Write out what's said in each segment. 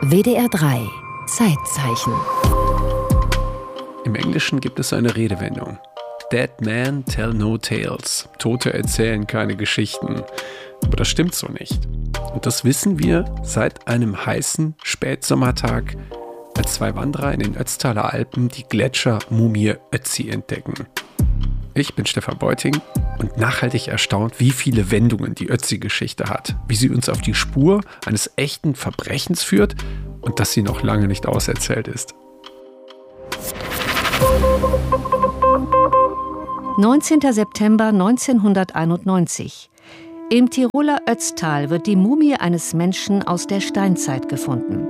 WDR 3 Zeitzeichen. Im Englischen gibt es eine Redewendung. Dead men tell no tales. Tote erzählen keine Geschichten. Aber das stimmt so nicht. Und das wissen wir seit einem heißen Spätsommertag, als zwei Wanderer in den Ötztaler Alpen die Gletschermumie Ötzi entdecken. Ich bin Stefan Beuting und nachhaltig erstaunt, wie viele Wendungen die Ötzi-Geschichte hat, wie sie uns auf die Spur eines echten Verbrechens führt und dass sie noch lange nicht auserzählt ist. 19. September 1991. Im Tiroler Ötztal wird die Mumie eines Menschen aus der Steinzeit gefunden.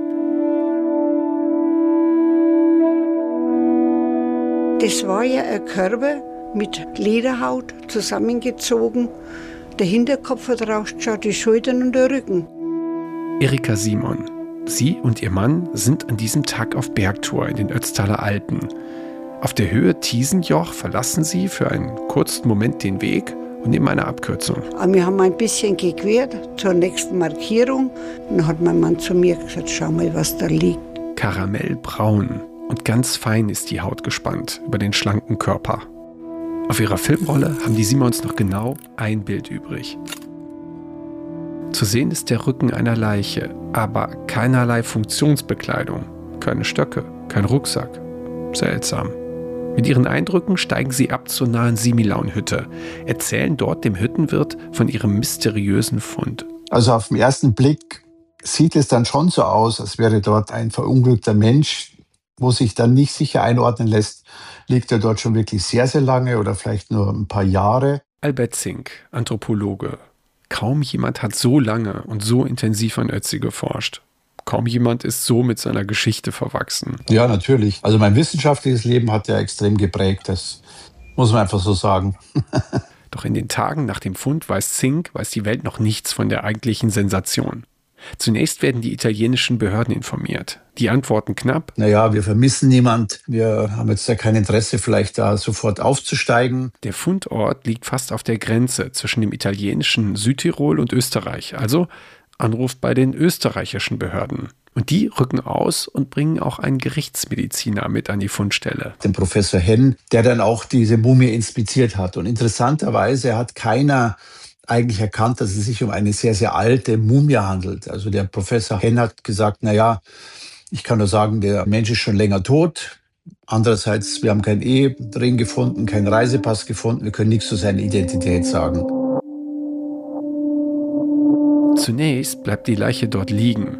Das war ja ein Körper mit Lederhaut zusammengezogen. Der Hinterkopf hat rausgeschaut, die Schultern und der Rücken. Erika Simon. Sie und ihr Mann sind an diesem Tag auf Bergtour in den Ötztaler Alpen. Auf der Höhe Tiesenjoch verlassen sie für einen kurzen Moment den Weg und nehmen eine Abkürzung. Aber wir haben ein bisschen gequert zur nächsten Markierung. Und dann hat mein Mann zu mir gesagt, schau mal, was da liegt. Karamellbraun und ganz fein ist die Haut gespannt über den schlanken Körper. Auf ihrer Filmrolle haben die Simons noch genau ein Bild übrig. Zu sehen ist der Rücken einer Leiche, aber keinerlei Funktionsbekleidung. Keine Stöcke, kein Rucksack. Seltsam. Mit ihren Eindrücken steigen sie ab zur nahen Similaun-Hütte, erzählen dort dem Hüttenwirt von ihrem mysteriösen Fund. Also auf den ersten Blick sieht es dann schon so aus, als wäre dort ein verunglückter Mensch, wo sich dann nicht sicher einordnen lässt, liegt er dort schon wirklich sehr, sehr lange oder vielleicht nur ein paar Jahre. Albert Zink, Anthropologe. Kaum jemand hat so lange und so intensiv an Ötzi geforscht. Kaum jemand ist so mit seiner Geschichte verwachsen. Ja, natürlich. Also mein wissenschaftliches Leben hat ja extrem geprägt. Das muss man einfach so sagen. Doch in den Tagen nach dem Fund weiß die Welt noch nichts von der eigentlichen Sensation. Zunächst werden die italienischen Behörden informiert. Die antworten knapp. Naja, wir vermissen niemand. Wir haben jetzt ja kein Interesse, vielleicht da sofort aufzusteigen. Der Fundort liegt fast auf der Grenze zwischen dem italienischen Südtirol und Österreich. Also Anruf bei den österreichischen Behörden. Und die rücken aus und bringen auch einen Gerichtsmediziner mit an die Fundstelle. Den Professor Henn, der dann auch diese Mumie inspiziert hat. Und interessanterweise hat keiner eigentlich erkannt, dass es sich um eine sehr, sehr alte Mumie handelt. Also der Professor Henn hat gesagt, naja, ich kann nur sagen, der Mensch ist schon länger tot. Andererseits, wir haben keinen Ehering gefunden, keinen Reisepass gefunden. Wir können nichts zu seiner Identität sagen. Zunächst bleibt die Leiche dort liegen.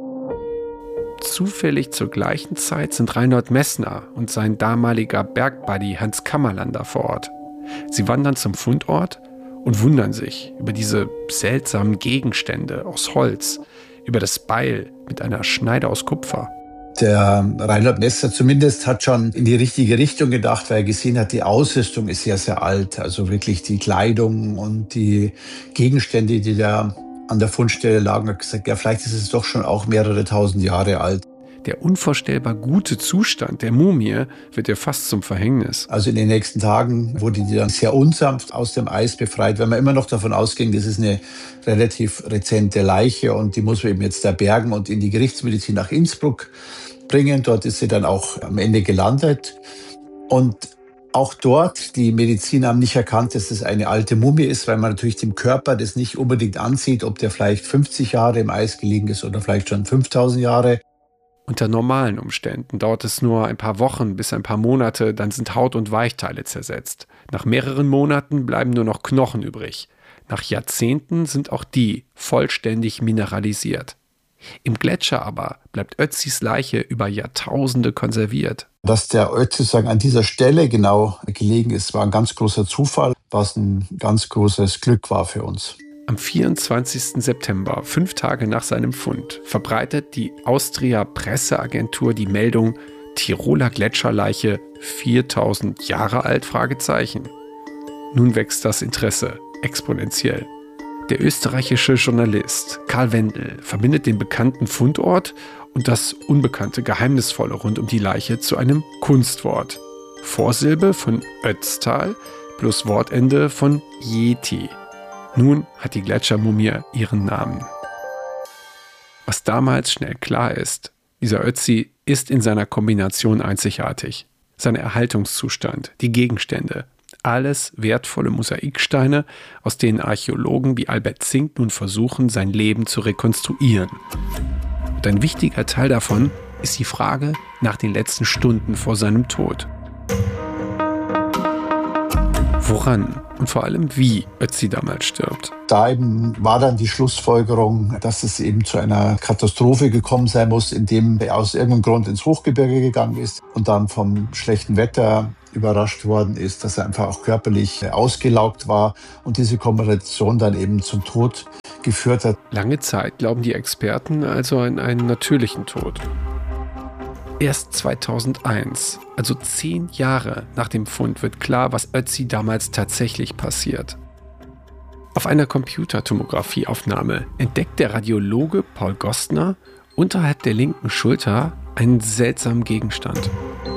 Zufällig zur gleichen Zeit sind Reinhold Messner und sein damaliger Bergbuddy Hans Kammerlander vor Ort. Sie wandern zum Fundort und wundern sich über diese seltsamen Gegenstände aus Holz, über das Beil mit einer Schneide aus Kupfer. Der Reinhold Messner zumindest hat schon in die richtige Richtung gedacht, weil er gesehen hat, die Ausrüstung ist sehr, sehr alt. Also wirklich die Kleidung und die Gegenstände, die da an der Fundstelle lagen, hat gesagt, ja, vielleicht ist es doch schon auch mehrere tausend Jahre alt. Der unvorstellbar gute Zustand der Mumie wird ja fast zum Verhängnis. Also in den nächsten Tagen wurde die dann sehr unsanft aus dem Eis befreit, weil man immer noch davon ausging, das ist eine relativ rezente Leiche und die muss man eben jetzt da bergen und in die Gerichtsmedizin nach Innsbruck bringen. Dort ist sie dann auch am Ende gelandet. Und auch dort, die Mediziner haben nicht erkannt, dass das eine alte Mumie ist, weil man natürlich dem Körper das nicht unbedingt ansieht, ob der vielleicht 50 Jahre im Eis gelegen ist oder vielleicht schon 5000 Jahre. Unter normalen Umständen dauert es nur ein paar Wochen bis ein paar Monate, dann sind Haut und Weichteile zersetzt. Nach mehreren Monaten bleiben nur noch Knochen übrig. Nach Jahrzehnten sind auch die vollständig mineralisiert. Im Gletscher aber bleibt Ötzis Leiche über Jahrtausende konserviert. Dass der Ötzi an dieser Stelle genau gelegen ist, war ein ganz großer Zufall, was ein ganz großes Glück war für uns. Am 24. September, 5 Tage nach seinem Fund, verbreitet die Austria Presseagentur die Meldung Tiroler Gletscherleiche 4000 Jahre alt? Nun wächst das Interesse exponentiell. Der österreichische Journalist Karl Wendel verbindet den bekannten Fundort und das unbekannte Geheimnisvolle rund um die Leiche zu einem Kunstwort. Vorsilbe von Ötztal plus Wortende von Yeti. Nun hat die Gletschermumie ihren Namen. Was was damals schnell klar ist: Dieser Ötzi ist in seiner Kombination einzigartig. Sein Erhaltungszustand, die Gegenstände, alles wertvolle Mosaiksteine, aus denen Archäologen wie Albert Zink nun versuchen, sein Leben zu rekonstruieren. Und ein wichtiger Teil davon ist die Frage nach den letzten Stunden vor seinem Tod. Woran und vor allem wie Ötzi damals stirbt. Da eben war dann die Schlussfolgerung, dass es eben zu einer Katastrophe gekommen sein muss, indem er aus irgendeinem Grund ins Hochgebirge gegangen ist und dann vom schlechten Wetter überrascht worden ist, dass er einfach auch körperlich ausgelaugt war und diese Kombination dann eben zum Tod geführt hat. Lange Zeit glauben die Experten also an einen natürlichen Tod. Erst 2001, also 10 Jahre nach dem Fund, wird klar, was Ötzi damals tatsächlich passiert. Auf einer Computertomographieaufnahme entdeckt der Radiologe Paul Gostner unterhalb der linken Schulter einen seltsamen Gegenstand.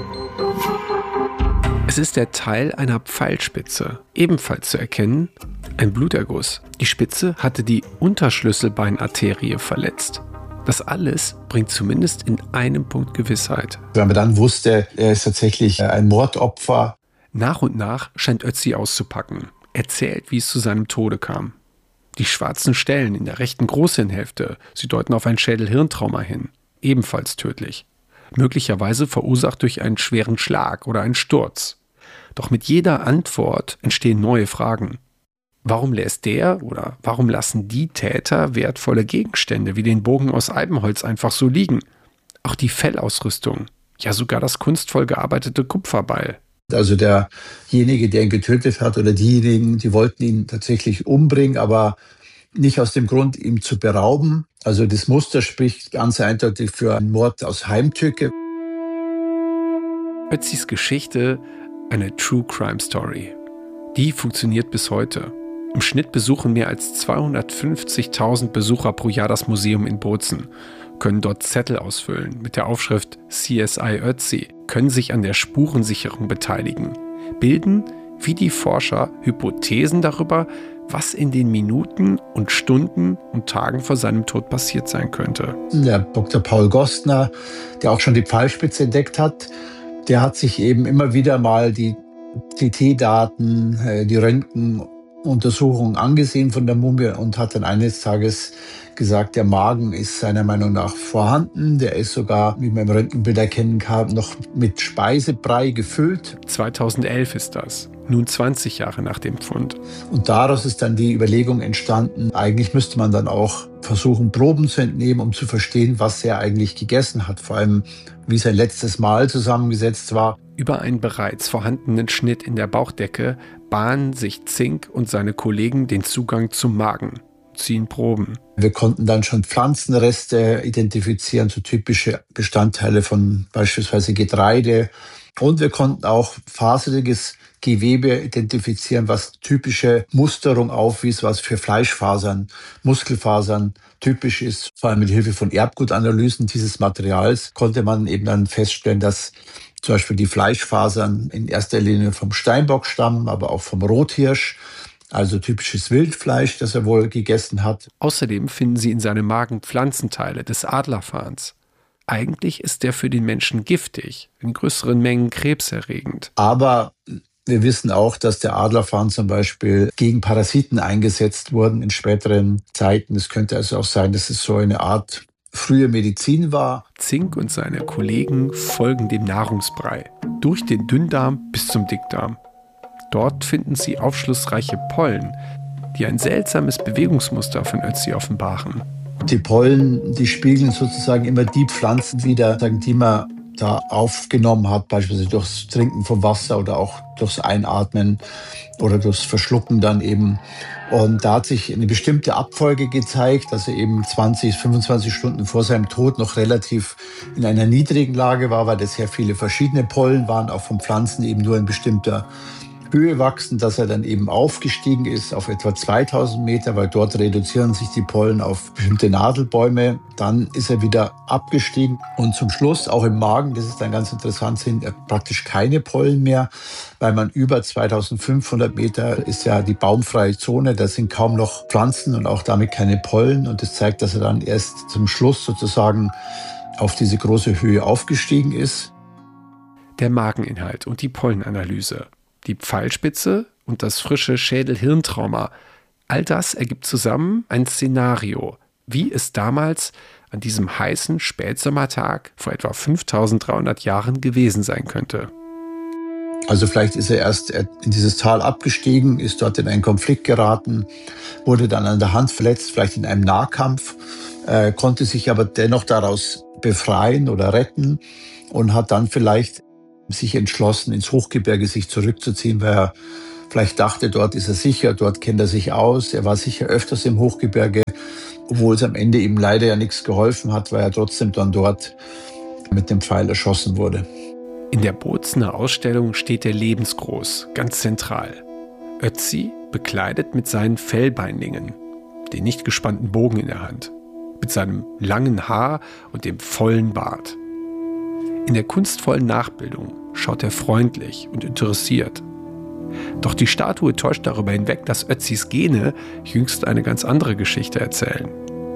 Es ist der Teil einer Pfeilspitze, ebenfalls zu erkennen, ein Bluterguss. Die Spitze hatte die Unterschlüsselbeinarterie verletzt. Das alles bringt zumindest in einem Punkt Gewissheit. Wenn man dann wusste, er ist tatsächlich ein Mordopfer. Nach und nach scheint Ötzi auszupacken. Erzählt, wie es zu seinem Tode kam. Die schwarzen Stellen in der rechten Großhirnhälfte, sie deuten auf ein Schädel-Hirntrauma hin. Ebenfalls tödlich. Möglicherweise verursacht durch einen schweren Schlag oder einen Sturz. Doch mit jeder Antwort entstehen neue Fragen. Warum lässt der oder warum lassen die Täter wertvolle Gegenstände wie den Bogen aus Eibenholz einfach so liegen? Auch die Fellausrüstung, ja sogar das kunstvoll gearbeitete Kupferbeil. Also derjenige, der ihn getötet hat oder diejenigen, die wollten ihn tatsächlich umbringen, aber nicht aus dem Grund, ihm zu berauben. Also das Muster spricht ganz eindeutig für einen Mord aus Heimtücke. Ötzis Geschichte, eine True Crime Story. Die funktioniert bis heute. Im Schnitt besuchen mehr als 250.000 Besucher pro Jahr das Museum in Bozen, können dort Zettel ausfüllen mit der Aufschrift CSI Ötzi, können sich an der Spurensicherung beteiligen, bilden, wie die Forscher, Hypothesen darüber, was in den Minuten und Stunden und Tagen vor seinem Tod passiert sein könnte. Der Dr. Paul Gostner, der auch schon die Pfeilspitze entdeckt hat, der hat sich eben immer wieder mal die CT-Daten, die Röntgenuntersuchungen angesehen von der Mumie und hat dann eines Tages gesagt, der Magen ist seiner Meinung nach vorhanden. Der ist sogar, wie man im Röntgenbild erkennen kann, noch mit Speisebrei gefüllt. 2011 ist das, nun 20 Jahre nach dem Fund. Und daraus ist dann die Überlegung entstanden, eigentlich müsste man dann auch versuchen, Proben zu entnehmen, um zu verstehen, was er eigentlich gegessen hat. Vor allem, wie sein letztes Mahl zusammengesetzt war. Über einen bereits vorhandenen Schnitt in der Bauchdecke bahnen sich Zink und seine Kollegen den Zugang zum Magen, ziehen Proben. Wir konnten dann schon Pflanzenreste identifizieren, so typische Bestandteile von beispielsweise Getreide. Und wir konnten auch faseriges Gewebe identifizieren, was typische Musterung aufwies, was für Fleischfasern, Muskelfasern typisch ist. Vor allem mit Hilfe von Erbgutanalysen dieses Materials konnte man eben dann feststellen, dass zum Beispiel die Fleischfasern in erster Linie vom Steinbock stammen, aber auch vom Rothirsch, also typisches Wildfleisch, das er wohl gegessen hat. Außerdem finden sie in seinem Magen Pflanzenteile des Adlerfarns. Eigentlich ist der für den Menschen giftig, in größeren Mengen krebserregend. Aber wir wissen auch, dass der Adlerfarn zum Beispiel gegen Parasiten eingesetzt wurden in späteren Zeiten. Es könnte also auch sein, dass es so eine Art frühe Medizin war. Zink und seine Kollegen folgen dem Nahrungsbrei, durch den Dünndarm bis zum Dickdarm. Dort finden sie aufschlussreiche Pollen, die ein seltsames Bewegungsmuster von Ötzi offenbaren. Die Pollen, die spiegeln sozusagen immer die Pflanzen wider, die man da aufgenommen hat, beispielsweise durchs Trinken vom Wasser oder auch durchs Einatmen oder durchs Verschlucken dann eben. Und da hat sich eine bestimmte Abfolge gezeigt, dass er eben 20, 25 Stunden vor seinem Tod noch relativ in einer niedrigen Lage war, weil das sehr viele verschiedene Pollen waren, auch von Pflanzen eben nur ein bestimmter Höhe wachsen, dass er dann eben aufgestiegen ist auf etwa 2000 Meter, weil dort reduzieren sich die Pollen auf bestimmte Nadelbäume. Dann ist er wieder abgestiegen und zum Schluss, auch im Magen, das ist dann ganz interessant, sind praktisch keine Pollen mehr, weil man über 2500 Meter ist ja die baumfreie Zone, da sind kaum noch Pflanzen und auch damit keine Pollen. Und das zeigt, dass er dann erst zum Schluss sozusagen auf diese große Höhe aufgestiegen ist. Der Mageninhalt und die Pollenanalyse, die Pfeilspitze und das frische Schädel-Hirntrauma, all das ergibt zusammen ein Szenario, wie es damals an diesem heißen Spätsommertag vor etwa 5300 Jahren gewesen sein könnte. Also vielleicht ist er erst in dieses Tal abgestiegen, ist dort in einen Konflikt geraten, wurde dann an der Hand verletzt, vielleicht in einem Nahkampf, konnte sich aber dennoch daraus befreien oder retten und hat dann vielleicht sich entschlossen, ins Hochgebirge sich zurückzuziehen, weil er vielleicht dachte, dort ist er sicher, dort kennt er sich aus. Er war sicher öfters im Hochgebirge, obwohl es am Ende ihm leider ja nichts geholfen hat, weil er trotzdem dann dort mit dem Pfeil erschossen wurde. In der Bozener Ausstellung steht er lebensgroß, ganz zentral. Ötzi bekleidet mit seinen Fellbeinlingen, den nicht gespannten Bogen in der Hand, mit seinem langen Haar und dem vollen Bart. In der kunstvollen Nachbildung schaut er freundlich und interessiert. Doch die Statue täuscht darüber hinweg, dass Ötzis Gene jüngst eine ganz andere Geschichte erzählen.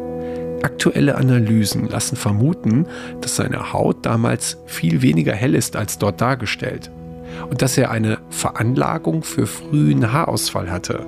Aktuelle Analysen lassen vermuten, dass seine Haut damals viel weniger hell ist als dort dargestellt und dass er eine Veranlagung für frühen Haarausfall hatte.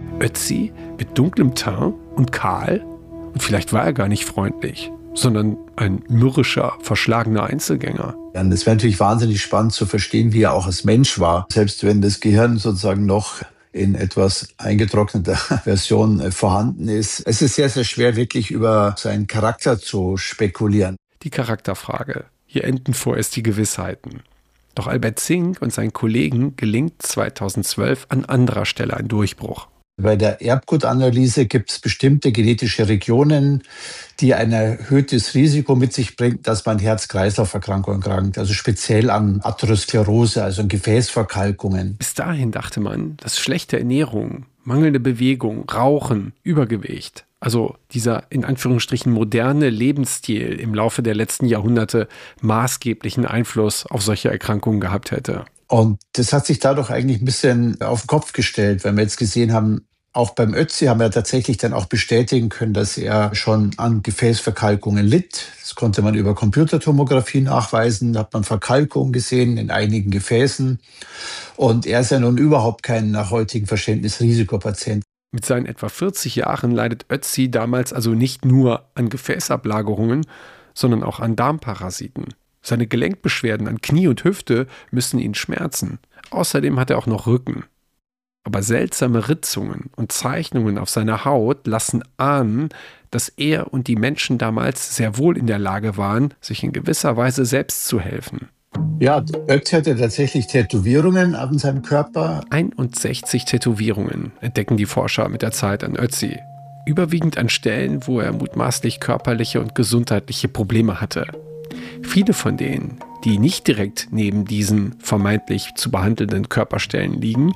Ötzi mit dunklem Teint und kahl, und vielleicht war er gar nicht freundlich, sondern ein mürrischer, verschlagener Einzelgänger. Ja, und es wäre natürlich wahnsinnig spannend zu verstehen, wie er auch als Mensch war, selbst wenn das Gehirn sozusagen noch in etwas eingetrockneter Version vorhanden ist. Es ist sehr, sehr schwer, wirklich über seinen Charakter zu spekulieren. Die Charakterfrage. Hier enden vorerst die Gewissheiten. Doch Albert Zink und seinen Kollegen gelingt 2012 an anderer Stelle ein Durchbruch. Bei der Erbgutanalyse gibt es bestimmte genetische Regionen, die ein erhöhtes Risiko mit sich bringen, dass man Herz-Kreislauf-Erkrankungen erkrankt, also speziell an Atherosklerose, also an Gefäßverkalkungen. Bis dahin dachte man, dass schlechte Ernährung, mangelnde Bewegung, Rauchen, Übergewicht, also dieser in Anführungsstrichen moderne Lebensstil im Laufe der letzten Jahrhunderte maßgeblichen Einfluss auf solche Erkrankungen gehabt hätte. Und das hat sich dadurch eigentlich ein bisschen auf den Kopf gestellt, wenn wir jetzt gesehen haben, auch beim Ötzi haben wir tatsächlich dann auch bestätigen können, dass er schon an Gefäßverkalkungen litt. Das konnte man über Computertomographie nachweisen. Da hat man Verkalkungen gesehen in einigen Gefäßen. Und er ist ja nun überhaupt kein nach heutigem Verständnis Risikopatient. Mit seinen etwa 40 Jahren leidet Ötzi damals also nicht nur an Gefäßablagerungen, sondern auch an Darmparasiten. Seine Gelenkbeschwerden an Knie und Hüfte müssen ihn schmerzen. Außerdem hat er auch noch Rücken. Aber seltsame Ritzungen und Zeichnungen auf seiner Haut lassen ahnen, dass er und die Menschen damals sehr wohl in der Lage waren, sich in gewisser Weise selbst zu helfen. Ja, Ötzi hatte tatsächlich Tätowierungen an seinem Körper. 61 Tätowierungen entdecken die Forscher mit der Zeit an Ötzi. Überwiegend an Stellen, wo er mutmaßlich körperliche und gesundheitliche Probleme hatte. Viele von denen, die nicht direkt neben diesen vermeintlich zu behandelnden Körperstellen liegen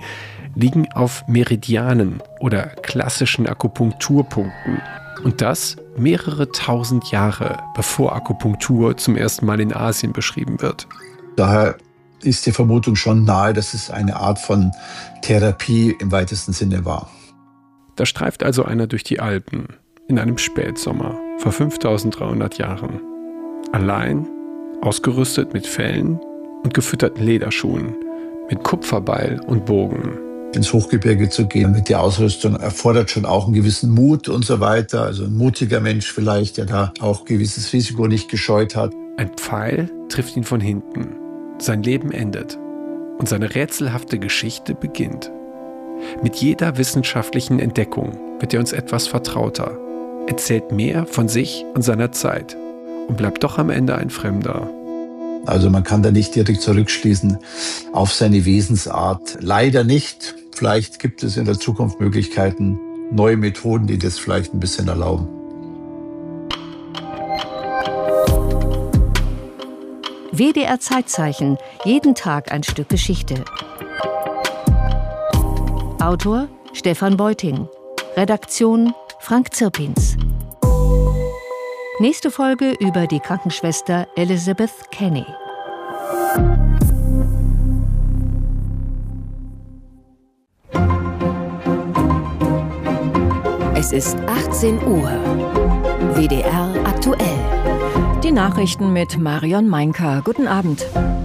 auf Meridianen oder klassischen Akupunkturpunkten. Und das mehrere tausend Jahre, bevor Akupunktur zum ersten Mal in Asien beschrieben wird. Daher ist die Vermutung schon nahe, dass es eine Art von Therapie im weitesten Sinne war. Da streift also einer durch die Alpen in einem Spätsommer vor 5300 Jahren. Allein, ausgerüstet mit Fellen und gefütterten Lederschuhen, mit Kupferbeil und Bogen. Ins Hochgebirge zu gehen mit der Ausrüstung erfordert schon auch einen gewissen Mut und so weiter. Also ein mutiger Mensch vielleicht, der da auch gewisses Risiko nicht gescheut hat. Ein Pfeil trifft ihn von hinten. Sein Leben endet und seine rätselhafte Geschichte beginnt. Mit jeder wissenschaftlichen Entdeckung wird er uns etwas vertrauter, erzählt mehr von sich und seiner Zeit und bleibt doch am Ende ein Fremder. Also man kann da nicht direkt zurückschließen auf seine Wesensart. Leider nicht. Vielleicht gibt es in der Zukunft Möglichkeiten, neue Methoden, die das vielleicht ein bisschen erlauben. WDR Zeitzeichen. Jeden Tag ein Stück Geschichte. Autor Stefan Beuting. Redaktion Frank Zirpins. Nächste Folge über die Krankenschwester Elizabeth Kenny. Es ist 18 Uhr. WDR aktuell. Die Nachrichten mit Marion Meinker. Guten Abend.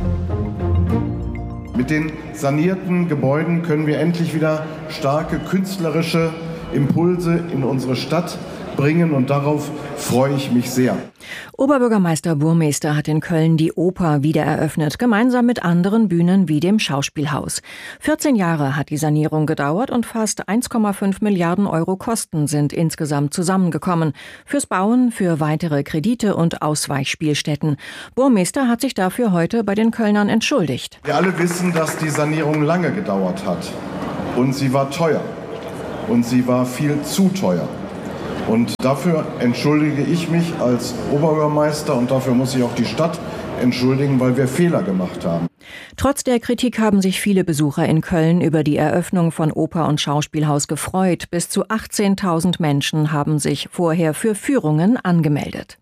Mit den sanierten Gebäuden können wir endlich wieder starke künstlerische Impulse in unsere Stadt bringen und darauf freue ich mich sehr. Oberbürgermeister Burmester hat in Köln die Oper wieder eröffnet, gemeinsam mit anderen Bühnen wie dem Schauspielhaus. 14 Jahre hat die Sanierung gedauert und fast 1,5 Milliarden Euro Kosten sind insgesamt zusammengekommen. Fürs Bauen, für weitere Kredite und Ausweichspielstätten. Burmester hat sich dafür heute bei den Kölnern entschuldigt. Wir alle wissen, dass die Sanierung lange gedauert hat. Und sie war teuer. Und sie war viel zu teuer. Und dafür entschuldige ich mich als Oberbürgermeister und dafür muss sich auch die Stadt entschuldigen, weil wir Fehler gemacht haben. Trotz der Kritik haben sich viele Besucher in Köln über die Eröffnung von Oper und Schauspielhaus gefreut. Bis zu 18.000 Menschen haben sich vorher für Führungen angemeldet.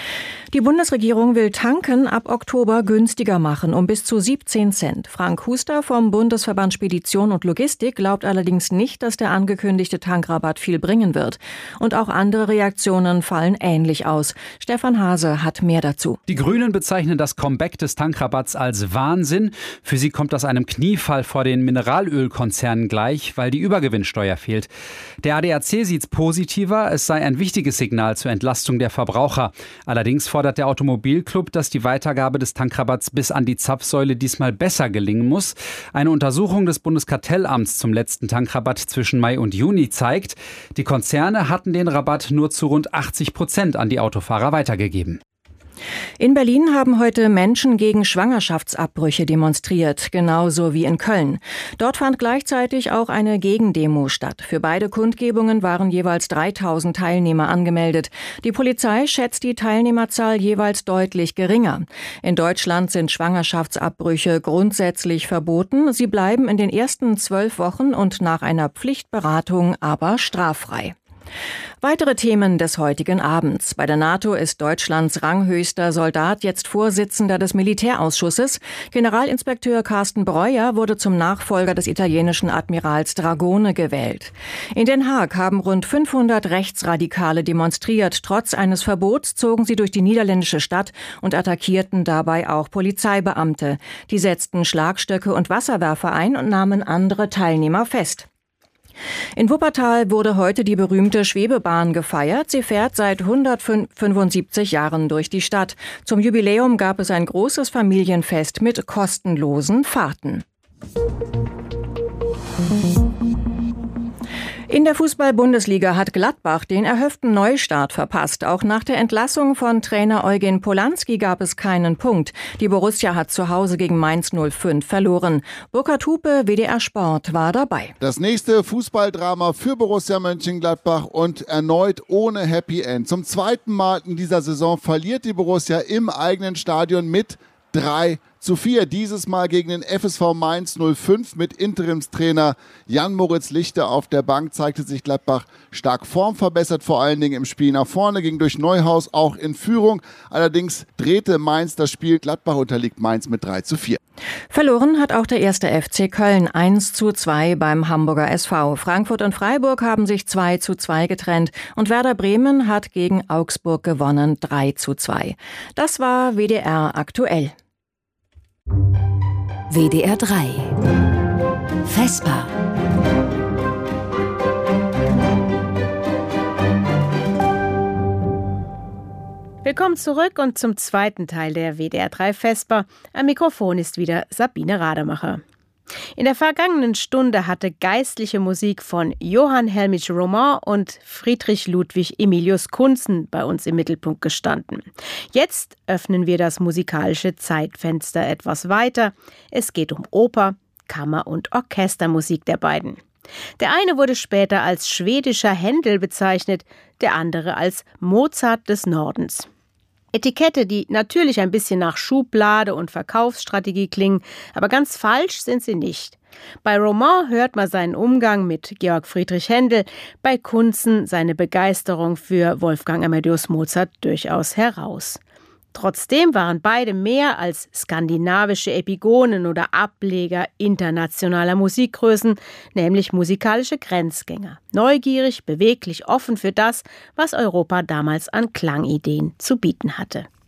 Die Bundesregierung will Tanken ab Oktober günstiger machen, um bis zu 17 Cent. Frank Huster vom Bundesverband Spedition und Logistik glaubt allerdings nicht, dass der angekündigte Tankrabatt viel bringen wird. Und auch andere Reaktionen fallen ähnlich aus. Stefan Hase hat mehr dazu. Die Grünen bezeichnen das Comeback des Tankrabatts als Wahnsinn. Für sie kommt das einem Kniefall vor den Mineralölkonzernen gleich, weil die Übergewinnsteuer fehlt. Der ADAC sieht's positiver. Es sei ein wichtiges Signal zur Entlastung der Verbraucher. Allerdings fordert der Automobilclub, dass die Weitergabe des Tankrabatts bis an die Zapfsäule diesmal besser gelingen muss. Eine Untersuchung des Bundeskartellamts zum letzten Tankrabatt zwischen Mai und Juni zeigt, die Konzerne hatten den Rabatt nur zu rund 80% an die Autofahrer weitergegeben. In Berlin haben heute Menschen gegen Schwangerschaftsabbrüche demonstriert, genauso wie in Köln. Dort fand gleichzeitig auch eine Gegendemo statt. Für beide Kundgebungen waren jeweils 3.000 Teilnehmer angemeldet. Die Polizei schätzt die Teilnehmerzahl jeweils deutlich geringer. In Deutschland sind Schwangerschaftsabbrüche grundsätzlich verboten. Sie bleiben in den ersten 12 Wochen und nach einer Pflichtberatung aber straffrei. Weitere Themen des heutigen Abends. Bei der NATO ist Deutschlands ranghöchster Soldat jetzt Vorsitzender des Militärausschusses. Generalinspekteur Carsten Breuer wurde zum Nachfolger des italienischen Admirals Dragone gewählt. In Den Haag haben rund 500 Rechtsradikale demonstriert. Trotz eines Verbots zogen sie durch die niederländische Stadt und attackierten dabei auch Polizeibeamte. Die setzten Schlagstöcke und Wasserwerfer ein und nahmen andere Teilnehmer fest. In Wuppertal wurde heute die berühmte Schwebebahn gefeiert. Sie fährt seit 175 Jahren durch die Stadt. Zum Jubiläum gab es ein großes Familienfest mit kostenlosen Fahrten. In der Fußball-Bundesliga hat Gladbach den erhofften Neustart verpasst. Auch nach der Entlassung von Trainer Eugen Polanski gab es keinen Punkt. Die Borussia hat zu Hause gegen Mainz 05 verloren. Burkhard Hupe, WDR Sport, war dabei. Das nächste Fußballdrama für Borussia Mönchengladbach und erneut ohne Happy End. Zum zweiten Mal in dieser Saison verliert die Borussia im eigenen Stadion mit 3:4. Dieses Mal gegen den FSV Mainz 05 mit Interimstrainer Jan-Moritz Lichte auf der Bank zeigte sich Gladbach stark formverbessert, vor allen Dingen im Spiel nach vorne, ging durch Neuhaus auch in Führung. Allerdings drehte Mainz das Spiel. Gladbach unterliegt Mainz mit 3:4. Verloren hat auch der 1. FC Köln 1:2 beim Hamburger SV. Frankfurt und Freiburg haben sich 2:2 getrennt und Werder Bremen hat gegen Augsburg gewonnen 3:2. Das war WDR aktuell. WDR 3 Vesper. Willkommen zurück und zum zweiten Teil der WDR 3 Vesper. Am Mikrofon ist wieder Sabine Rademacher. In der vergangenen Stunde hatte geistliche Musik von Johann Helmich Roman und Friedrich Ludwig Emilius Kunzen bei uns im Mittelpunkt gestanden. Jetzt öffnen wir das musikalische Zeitfenster etwas weiter. Es geht um Oper, Kammer- und Orchestermusik der beiden. Der eine wurde später als schwedischer Händel bezeichnet, der andere als Mozart des Nordens. Etikette, die natürlich ein bisschen nach Schublade und Verkaufsstrategie klingen, aber ganz falsch sind sie nicht. Bei Roman hört man seinen Umgang mit Georg Friedrich Händel, bei Kunzen seine Begeisterung für Wolfgang Amadeus Mozart durchaus heraus. Trotzdem waren beide mehr als skandinavische Epigonen oder Ableger internationaler Musikgrößen, nämlich musikalische Grenzgänger. Neugierig, beweglich, offen für das, was Europa damals an Klangideen zu bieten hatte.